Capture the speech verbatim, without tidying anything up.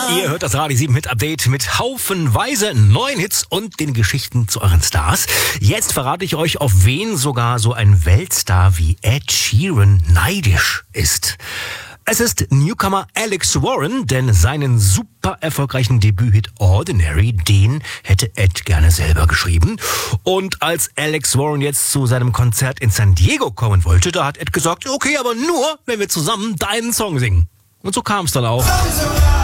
Ihr hört das Radio sieben Hit Update mit haufenweise neuen Hits und den Geschichten zu euren Stars. Jetzt verrate ich euch, auf wen sogar so ein Weltstar wie Ed Sheeran neidisch ist. Es ist Newcomer Alex Warren, denn seinen super erfolgreichen Debüthit Ordinary, den hätte Ed gerne selber geschrieben. Und als Alex Warren jetzt zu seinem Konzert in San Diego kommen wollte, da hat Ed gesagt, okay, aber nur, wenn wir zusammen deinen Song singen. Und so kam es dann auch.